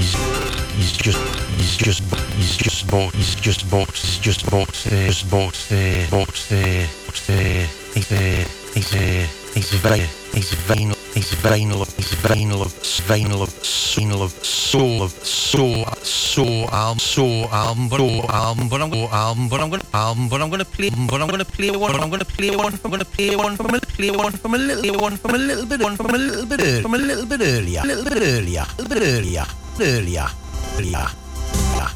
but I'm gonna play one from a little bit earlier.